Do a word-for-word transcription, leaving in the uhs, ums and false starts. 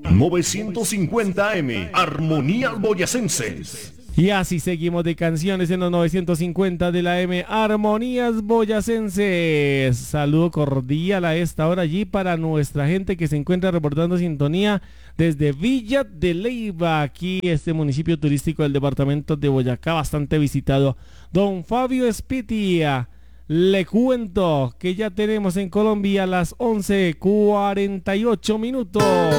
novecientos cincuenta A M, Armonías Boyacenses. Y así seguimos de canciones en los novecientos cincuenta de la M, Armonías Boyacenses. Saludo cordial a esta hora allí para nuestra gente que se encuentra reportando sintonía desde Villa de Leyva, aquí este municipio turístico del departamento de Boyacá, bastante visitado. Don Fabio Espitia, le cuento que ya tenemos en Colombia las once cuarenta y ocho minutos.